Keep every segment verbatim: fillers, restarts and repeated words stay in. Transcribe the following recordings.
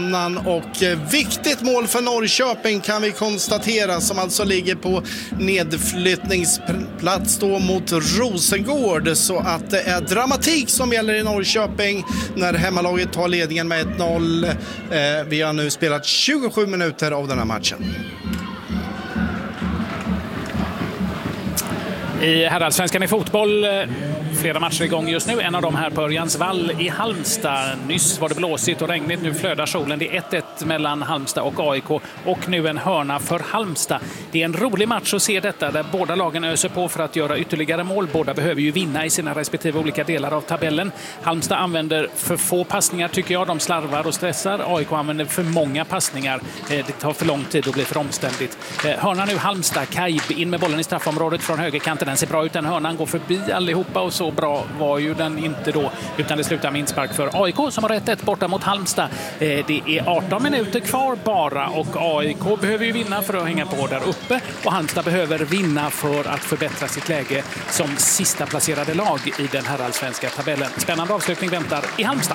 annan. Och viktigt mål för Norrköping kan vi konstatera, som alltså ligger på nedflyttningsplats då mot Rosengård. Så att det är dramatik som gäller i Norrköping när hemmalaget tar ledningen med ett noll. Eh, vi har nu spelat tjugosju minuter av den här matchen. I herrallsvenskan i fotboll, flera matcher igång just nu. En av dem här på Örjansvall i Halmstad. Nyss var det blåsigt och regnigt, nu flödar solen. Det är ett ett mellan Halmstad och A I K och nu en hörna för Halmstad. Det är en rolig match att se detta där båda lagen öser på för att göra ytterligare mål. Båda behöver ju vinna i sina respektive olika delar av tabellen. Halmstad använder för få passningar tycker jag. De slarvar och stressar. A I K använder för många passningar. Det tar för lång tid och blir för omständigt. Hörna nu Halmstad. Kaib in med bollen i straffområdet från högerkanten. Den ser bra ut. Den hörnan går förbi allihopa och så bra var ju den inte då, utan det slutar med inspark för A I K som har rätt ett borta mot Halmstad. Det är arton minuter kvar bara och A I K behöver ju vinna för att hänga på där uppe och Halmstad behöver vinna för att förbättra sitt läge som sista placerade lag i den här allsvenska tabellen. Spännande avslutning väntar i Halmstad.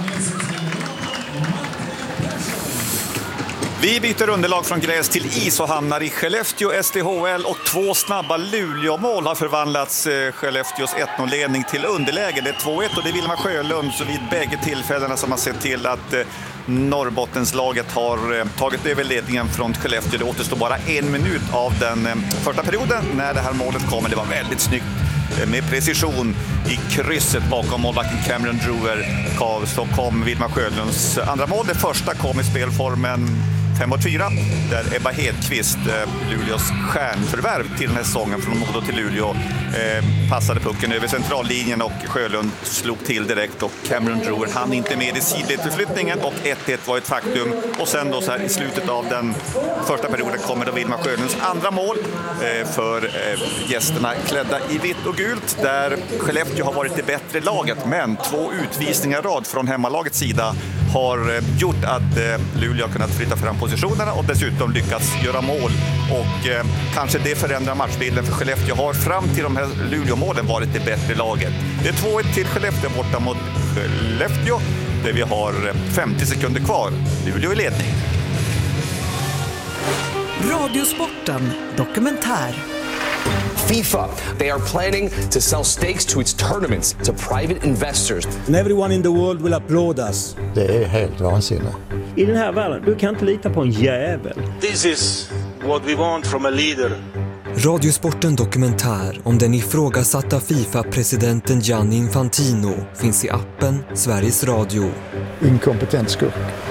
Vi byter underlag från gräs till is och hamnar i Skellefteå S D H L och två snabba Luleå-mål har förvandlats Skellefteås ett noll-ledning till underläge. Det är två ett och det är Vilma Sjölund så vid bägge tillfällena som har sett till att Norrbottenslaget har tagit över ledningen från Skellefteå. Det återstår bara en minut av den första perioden när det här målet kommer. Det var väldigt snyggt med precision i krysset bakom målvakten Cameron Drewer. Så kom Vilma Sjölunds andra mål. Det första kom i spelformen fem mot fyra där Ebba Hedqvist, Luleås stjärnförvärv till den här säsongen från Modo till Luleå, eh, passade pucken över centrallinjen och Sjölund slog till direkt och Cameron Drewer hann inte med i sidledsförflyttningen och ett ett var ett faktum. Och sen då så här i slutet av den första perioden kommer då Vilma Sjölunds andra mål eh, för eh, gästerna klädda i vitt och gult där Skellefteå har varit det bättre laget, men två utvisningar rad från hemmalagets sida har eh, gjort att eh, Luleå har kunnat flytta fram positionerna och dessutom lyckats göra mål och eh, kanske det förändrar matchbilden för Skellefteå har fram till de här Luleå-målen varit det bättre laget. Det är två ett till Skellefteå borta mot Skellefteå där vi har femtio sekunder kvar. Luleå i ledning. Radiosporten dokumentär. FIFA, they are planning to sell stakes to its tournaments to private investors. And everyone in the world will applaud us. Det är helt vansinnigt. I den här världen, du kan inte lita på en jävel. This is what we want from a leader. Radiosporten dokumentär om den ifrågasatta FIFA-presidenten Gianni Infantino finns i appen Sveriges Radio. Inkompetent skurk.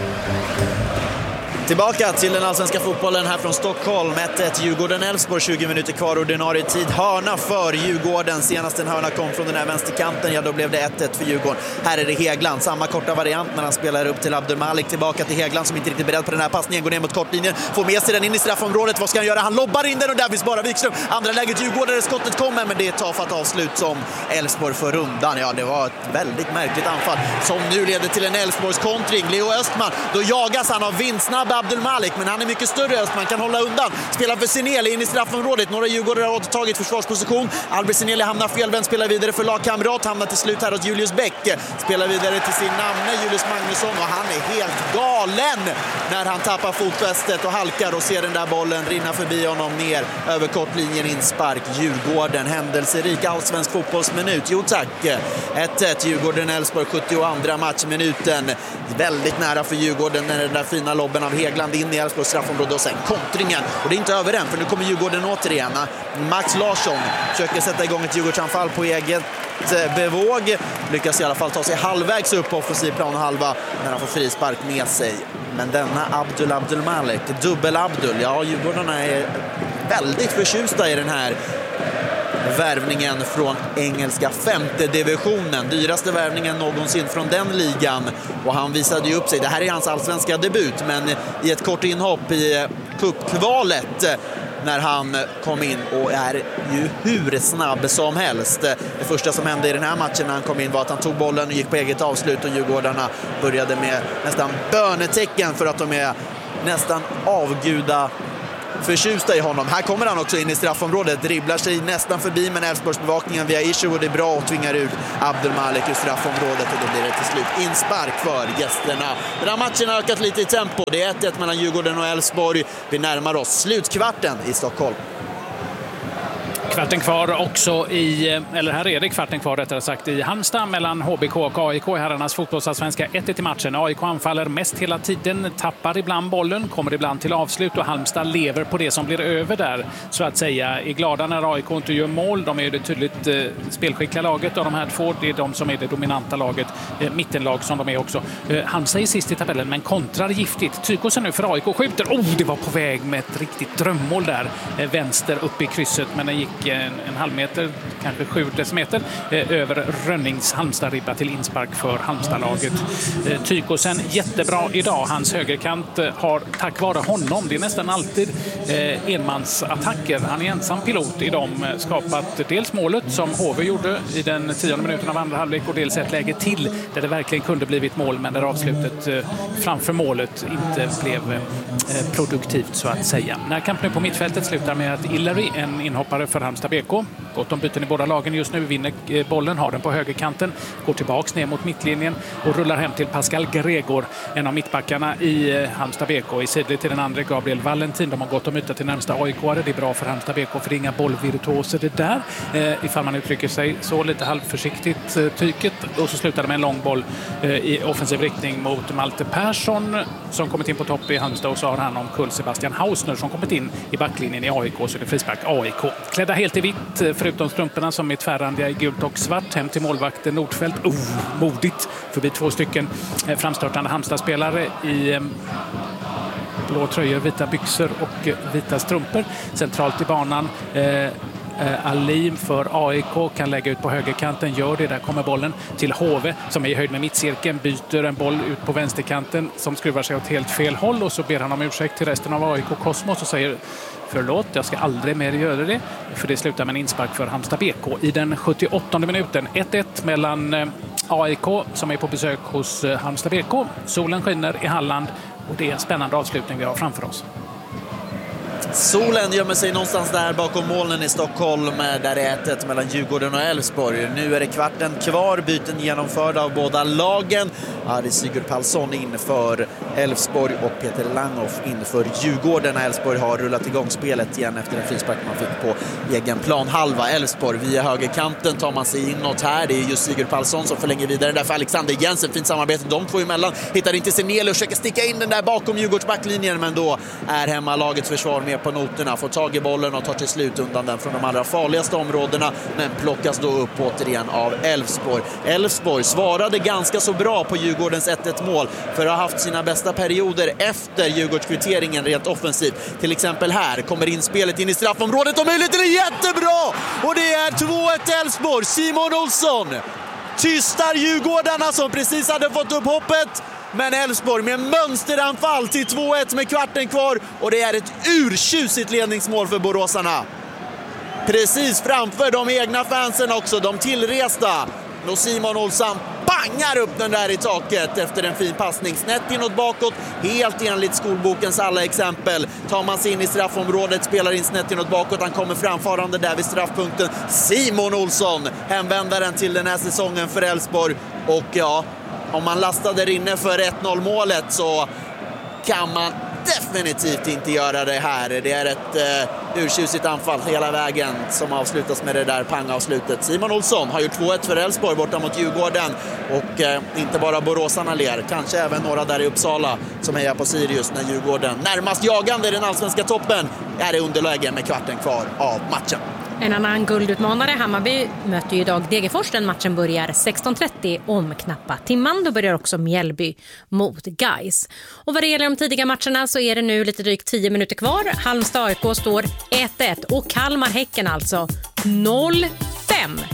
Tillbaka till den allsvenska fotbollen här från Stockholm. ett ett Djurgården-Elfsborg, tjugo minuter kvar ordinarie tid. Hörna för Djurgården. Senast en hörna kom från den här vänsterkanten, ja då blev det ett ett för Djurgården. Här är det Hegland, samma korta variant när han spelar upp till Abdelmalik. Tillbaka till Hegland som inte riktigt är beredd på den här passningen. Går ner mot kortlinjen, får med sig den in i straffområdet. Vad ska han göra? Han lobbar in den och där finns bara Wikström. Andra läget Djurgården där skottet kommer, men det är ett tafatt avslut som Elfsborg för rundan. Ja, det var ett väldigt märkligt anfall som nu leder till en Elfsborgs kontring. Leo Östman, då jagas han av vindsnabb Abdelmalik, men han är mycket större. Östman kan hålla undan. Spelar för Sineli in i straffområdet. Några Djurgårdare har återtagit försvarsposition. Albert Sineli hamnar felvänd, spelar vidare för lagkamrat. Hamnar till slut här hos Julius Bäck. Spelar vidare till sin namne Julius Magnusson och han är helt galen när han tappar fotfästet och halkar och ser den där bollen rinna förbi honom ner över kortlinjen. Inspark Djurgården. Händelserik allsvensk fotbollsminut. Jo tack. ett ett Djurgården-Elfsborg, sjuttioandra matchminuten. Väldigt nära för Djurgården när den där fina lobben av Hegland in i Elfsborgs straffområde och sen kontringen. Och det är inte över än, för nu kommer Djurgården återigen. Max Larsson försöker sätta igång ett Djurgårdsanfall på eget bevåg. Lyckas i alla fall ta sig halvvägs upp på offensiv plan och halva när han får frispark med sig. Men denna Abdul Abdelmalik, dubbel Abdul, ja Djurgårdarna är väldigt förtjusta i den här värvningen från engelska femte divisionen. Dyraste värvningen någonsin från den ligan. Och han visade ju upp sig. Det här är hans allsvenska debut, men i ett kort inhopp i cupkvalet när han kom in och är ju hur snabb som helst. Det första som hände i den här matchen när han kom in var att han tog bollen och gick på eget avslut och Djurgårdarna började med nästan bönetecken för att de är nästan avguda förtjusta i honom. Här kommer han också in i straffområdet, dribblar sig nästan förbi, men Elfsborgsbevakningen via Isherwood är bra och tvingar ut Abdelmalik ur straffområdet, och då blir det till slut inspark för gästerna. Den här matchen har ökat lite i tempo. Det är ett ett mellan Djurgården och Elfsborg. Vi närmar oss slutkvarten i Stockholm. Kvarten kvar också i, eller här är det kvarten kvar rättare sagt, i Halmstad mellan H B K och A I K i herrarnas fotbollsallsvenska. ett ett i matchen. A I K anfaller mest hela tiden, tappar ibland bollen, kommer ibland till avslut, och Halmstad lever på det som blir över där, så att säga. Är glada när A I K inte gör mål. De är ju det tydligt eh, spelskickliga laget av de här två. Det är de som är det dominanta laget, eh, mittenlag som de är också. Eh, Halmstad är sist i tabellen, men kontrar giftigt. Tykosen nu för A I K skjuter. Oh, det var på väg med ett riktigt drömmål där. Eh, vänster upp i krysset, men den gick en, en halv meter, kanske sju decimeter eh, över Rönnings Halmstad-ribba till inspark för Halmstad-laget. Eh, Tykosen jättebra idag. Hans högerkant eh, har tack vare honom, det är nästan alltid eh, enmansattacker. Han är ensam pilot i dem, eh, skapat dels målet som H V gjorde i den tionde minuten av andra halvlek, och dels ett läge till där det verkligen kunde blivit mål, men där avslutet eh, framför målet inte blev eh, produktivt, så att säga. När kampen på mittfältet slutar med att Illeri, en inhoppare för Halmstad B K, gått om byten i båda lagen just nu, vinner bollen, har den på högerkanten, går tillbaks ner mot mittlinjen och rullar hem till Pascal Gregor, en av mittbackarna i Halmstad B K. I sidled till den andra Gabriel Valentin. De har gått om yta till närmsta A I K-are. Det är bra för Halmstad B K, för det är inga bollvirtuoser det där, eh, ifall man uttrycker sig så, lite halvförsiktigt eh, tyket. Och så slutar det med en lång boll eh, i offensiv riktning mot Malte Persson, som kommit in på topp i Halmstad, och så har han omkull Sebastian Hausner som kommit in i backlinjen i A I K, så det är frispark A I K. Klädda helt i vitt, förutom strumporna som är tvärrandiga i gult och svart, hem till målvakten Nordfeldt. Oh, modigt förbi två stycken framstörtande Halmstad-spelare i blå tröjor, vita byxor och vita strumpor. Centralt i banan eh, Alim för A I K kan lägga ut på högerkanten, gör det, där kommer bollen till H V som är i höjd med mittcirkeln, byter en boll ut på vänsterkanten som skruvar sig åt helt fel håll, och så ber han om ursäkt till resten av A I K Kosmos och säger förlåt, jag ska aldrig mer göra det, för det slutar med en inspark för Halmstad B K i den sjuttioåttonde minuten. ett ett mellan A I K som är på besök hos Halmstad B K. Solen skiner i Halland och det är en spännande avslutning vi har framför oss. Solen gömmer sig någonstans där bakom molnen i Stockholm, där det är ett ett mellan Djurgården och Elfsborg. Nu är det kvarten kvar, byten genomförda av båda lagen. Ari Sigurd Palsson in för Elfsborg och Peter Langhoff in för Djurgården. Elfsborg har rullat igång spelet igen efter en frispark man fick på egen plan halva. Elfsborg via högerkanten tar man sig inåt här. Det är just Sigurd Palsson som förlänger vidare där för Alexander Jensen. Fint samarbete de två emellan. Hittar inte Senel och försöker sticka in den där bakom Djurgårds backlinjen, men då är hemmalagets försvar med på noterna, får tag i bollen och tar till slut undan den från de allra farligaste områdena, men plockas då upp återigen av Elfsborg. Elfsborg svarade ganska så bra på Djurgårdens ett ett mål, för att ha haft sina bästa perioder efter Djurgårdskvitteringen rent offensivt. Till exempel här kommer inspelet in i straffområdet och möjligheten är jättebra! Och det är två ett Elfsborg. Simon Olsson tystar Djurgårdarna som precis hade fått upp hoppet. Men Elfsborg med mönsteranfall till två ett med kvarten kvar, och det är ett urtjusigt ledningsmål för boråsarna. Precis framför de egna fansen också, de tillresta. Och Simon Olsson bangar upp den där i taket efter en fin passning. Snett inåt bakåt, helt enligt skolbokens alla exempel. Tar man sig in i straffområdet, spelar in snett inåt bakåt. Han kommer framfarande där vid straffpunkten. Simon Olsson, hemvändaren till den här säsongen för Elfsborg. Och ja, om man lastade inne för ett noll målet så kan man definitivt inte göra det här. Det är ett uh, urtjusigt anfall hela vägen som avslutas med det där pangavslutet. Simon Olsson har gjort två ett för Elfsborg borta mot Djurgården, och uh, inte bara boråsarna ler, kanske även några där i Uppsala som hejar på Sirius när Djurgården närmast jagande i den allsvenska toppen är det underläge med kvarten kvar av matchen. En annan guldutmanare, Hammarby, möter ju idag Degerfors. Den matchen börjar sexton trettio om knappa timman. Då börjar också Mjällby mot Gais. Och vad det gäller de tidiga matcherna så är det nu lite drygt tio minuter kvar. Halmstad A I K står ett ett och Kalmar Häcken alltså noll fem